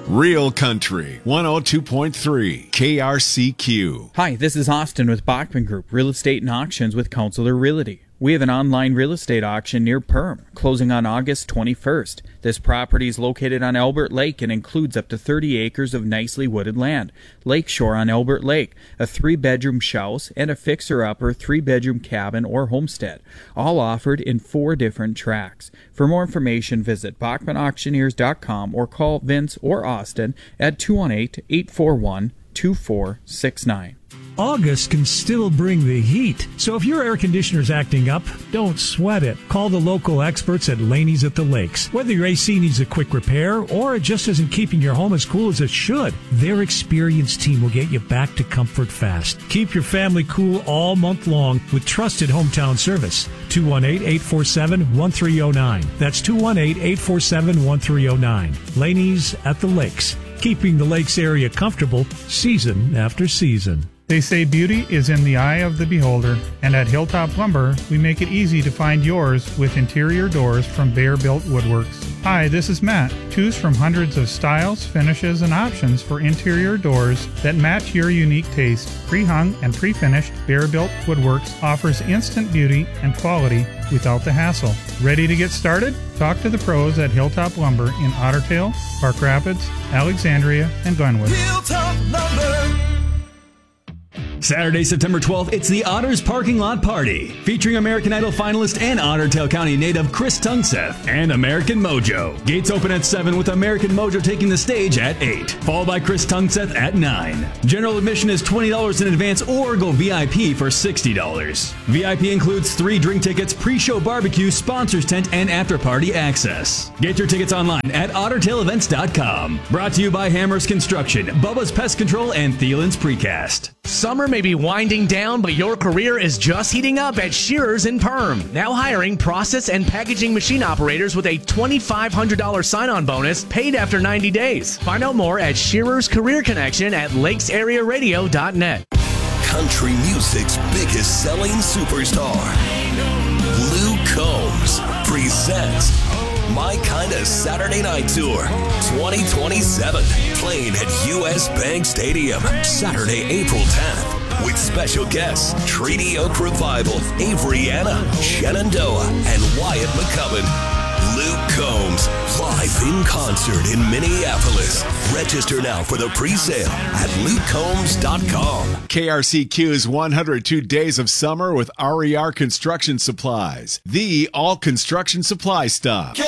Real Country 102.3 KRCQ. Hi, this is Austin with Bachman Group, Real Estate and Auctions with Counselor Realty. We have an online real estate auction near Perm, closing on August 21st. This property is located on Albert Lake and includes up to 30 acres of nicely wooded land, lakeshore on Albert Lake, a 3-bedroom house, and a fixer-upper 3-bedroom cabin or homestead, all offered in 4 different tracts. For more information, visit BachmanAuctioneers.com or call Vince or Austin at 218-841-2469. August can still bring the heat, so if your air conditioner's acting up, don't sweat it. Call the local experts at Laney's at the Lakes. Whether your AC needs a quick repair or it just isn't keeping your home as cool as it should, their experienced team will get you back to comfort fast. Keep your family cool all month long with trusted hometown service. 218-847-1309. That's 218-847-1309. Laney's at the Lakes, keeping the Lakes area comfortable season after season. They say beauty is in the eye of the beholder, and at Hilltop Lumber, we make it easy to find yours with interior doors from Bear Built Woodworks. Hi, this is Matt. Choose from hundreds of styles, finishes, and options for interior doors that match your unique taste. Pre-hung and pre-finished, Bear Built Woodworks offers instant beauty and quality without the hassle. Ready to get started? Talk to the pros at Hilltop Lumber in Otter Tail, Park Rapids, Alexandria, and Glenwood. Hilltop Lumber. Saturday, September 12th, it's the Otters Parking Lot Party, featuring American Idol finalist and Otter Tail County native Chris Tungseth and American Mojo. Gates open at 7 with American Mojo taking the stage at 8, followed by Chris Tungseth at 9. General admission is $20 in advance or go VIP for $60. VIP includes 3 drink tickets, pre-show barbecue, sponsors tent, and after-party access. Get your tickets online at OttertailEvents.com. Brought to you by Hammers Construction, Bubba's Pest Control, and Thielen's Precast. Summer may be winding down, but your career is just heating up at Shearers in Perm. Now hiring process and packaging machine operators with a $2,500 sign-on bonus paid after 90 days. Find out more at Shearers Career Connection at lakesarearadio.net. Country music's biggest selling superstar, Luke Combs, presents My Kinda Saturday Night Tour 2027, playing at US Bank Stadium Saturday, April 10th, with special guests Treaty Oak Revival, Avriana, Shenandoah, and Wyatt McCubbin. Luke Combs, live in concert in Minneapolis. Register now for the pre-sale at lukecombs.com. KRCQ's 102 Days of Summer with RER Construction Supplies, the all construction supply stop.